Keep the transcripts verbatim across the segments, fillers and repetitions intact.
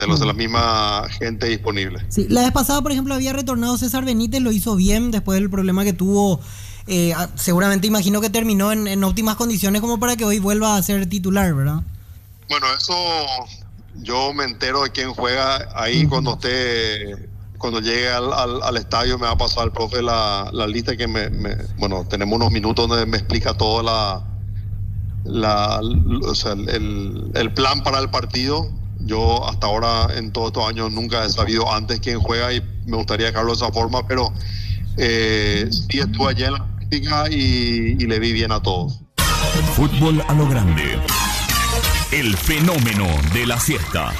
de, los, de la misma gente disponible. Sí, la vez pasada, por ejemplo, había retornado César Benítez, lo hizo bien después del problema que tuvo. Eh, seguramente imagino que terminó en, en óptimas condiciones como para que hoy vuelva a ser titular, ¿verdad? Bueno, eso yo me entero de quién juega ahí. Uh-huh. cuando esté cuando llegue al, al, al estadio me va a pasar el profe la, la lista que me, me bueno, tenemos unos minutos donde me explica todo la, la o sea, el, el plan para el partido. Yo hasta ahora en todos estos años nunca he sabido antes quién juega y me gustaría dejarlo de esa forma, pero eh, sí estuve allá en la práctica y, y le vi bien a todos. Fútbol a lo grande. El fenómeno de la siesta.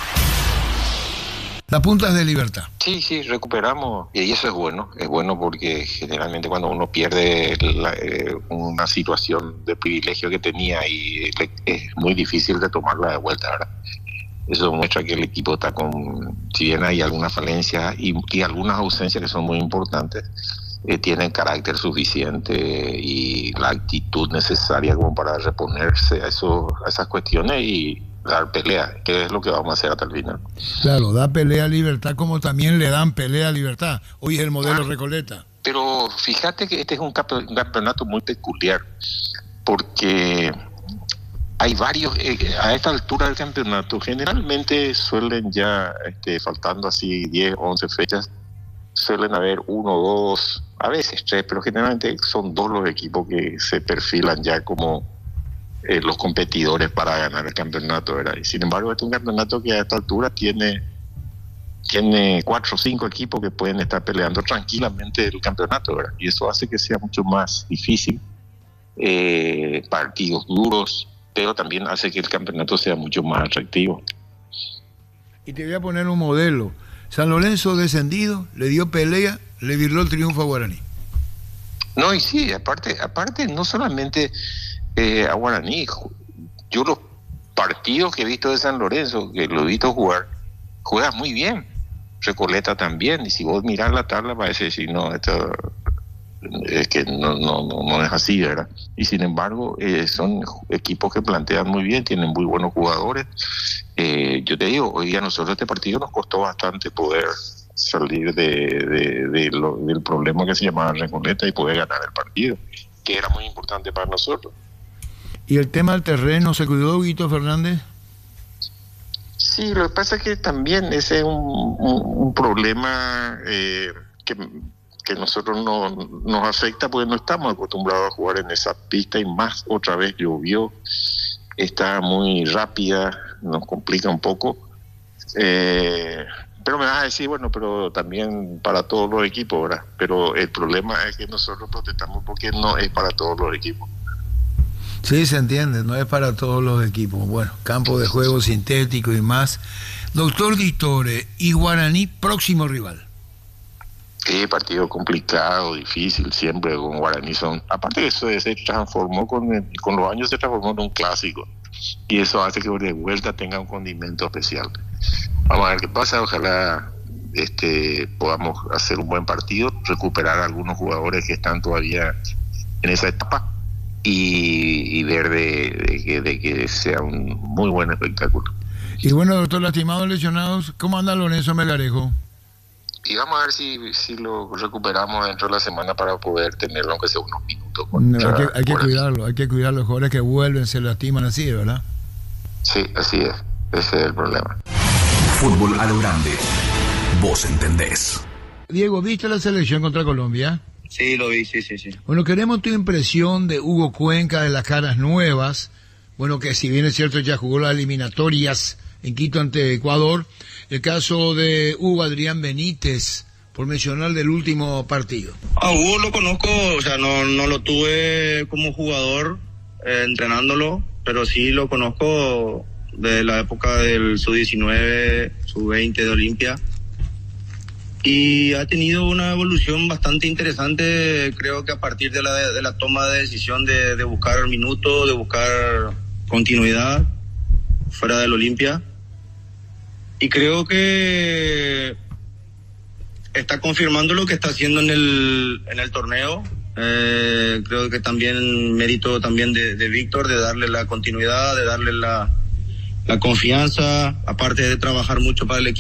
La punta es de Libertad. Sí, sí, recuperamos y eso es bueno, es bueno porque generalmente cuando uno pierde la, eh, una situación de privilegio que tenía y le, es muy difícil de tomarla de vuelta, ¿verdad? Eso muestra que el equipo está con, si bien hay algunas falencias y, y algunas ausencias que son muy importantes, eh, tienen carácter suficiente y la actitud necesaria como para reponerse a, eso, a esas cuestiones y dar pelea, que es lo que vamos a hacer hasta el final. Claro, da pelea a Libertad como también le dan pelea a Libertad. Hoy es el modelo ah, Recoleta. Pero fíjate que este es un, campe- un campeonato muy peculiar, porque hay varios, eh, a esta altura del campeonato, generalmente suelen ya, este, faltando así diez, once fechas, suelen haber uno, dos, a veces tres, pero generalmente son dos los equipos que se perfilan ya como Eh, los competidores para ganar el campeonato, ¿verdad? Y sin embargo, este es un campeonato que a esta altura tiene tiene cuatro o cinco equipos que pueden estar peleando tranquilamente el campeonato, ¿verdad? Y eso hace que sea mucho más difícil, eh, partidos duros, pero también hace que el campeonato sea mucho más atractivo. Y te voy a poner un modelo. San Lorenzo descendido, le dio pelea, le virló el triunfo a Guaraní. No, y sí, aparte, aparte no solamente Eh, a Guaraní, yo los partidos que he visto de San Lorenzo, que lo he visto jugar, juega muy bien. Recoleta también, y si vos mirás la tabla parece decir, no, esto es que no, no, no, no es así, ¿verdad? Y sin embargo, eh, son equipos que plantean muy bien, tienen muy buenos jugadores. Eh, yo te digo, hoy a nosotros este partido nos costó bastante poder salir de, de, de lo, del problema que se llamaba Recoleta y poder ganar el partido, que era muy importante para nosotros. ¿Y el tema del terreno se cuidó, Guito Fernández? Sí, lo que pasa es que también ese es un, un, un problema eh, que, que nosotros no, nos afecta porque no estamos acostumbrados a jugar en esa pista y más otra vez llovió, está muy rápida, nos complica un poco. Eh, pero me vas a decir, bueno, pero también para todos los equipos, ¿verdad? Pero el problema es que nosotros protestamos porque no es para todos los equipos. Sí, se entiende, no es para todos los equipos. Bueno, campo de juego sintético y más. Doctor Ditore, y Guaraní, próximo rival. Sí, partido complicado, difícil, siempre con Guaraní son... Aparte de eso, se transformó, con, el, con los años se transformó en un clásico. Y eso hace que de vuelta tenga un condimento especial. Vamos a ver qué pasa, ojalá este, podamos hacer un buen partido, recuperar a algunos jugadores que están todavía en esa etapa. Y, y ver de, de, que, de que sea un muy buen espectáculo. Y bueno, doctor, lastimados, lesionados, ¿cómo anda Lorenzo Melgarejo? Y vamos a ver si, si lo recuperamos dentro de la semana para poder tenerlo, aunque sea unos minutos. No, hay que, hay que cuidarlo, hay que cuidar los jugadores que vuelven, se lastiman así, ¿verdad? Sí, así es, ese es el problema. Fútbol a lo grande, vos entendés. Diego, ¿viste la selección contra Colombia? Sí, lo vi, sí, sí, sí. Bueno, queremos tu impresión de Hugo Cuenca, de las caras nuevas. Bueno, que si bien es cierto ya jugó las eliminatorias en Quito ante Ecuador. El caso de Hugo Adrián Benítez, por mencionar del último partido. A Hugo lo conozco, o sea, no, no lo tuve como jugador eh, entrenándolo, pero sí lo conozco de la época del sub diecinueve, sub veinte de Olimpia. Y ha tenido una evolución bastante interesante, creo que a partir de la, de la toma de decisión de, de buscar minutos, de buscar continuidad fuera del Olimpia. Y creo que está confirmando lo que está haciendo en el, en el torneo. Eh, creo que también mérito también de, de Víctor, de darle la continuidad, de darle la, la confianza, aparte de trabajar mucho para el equipo.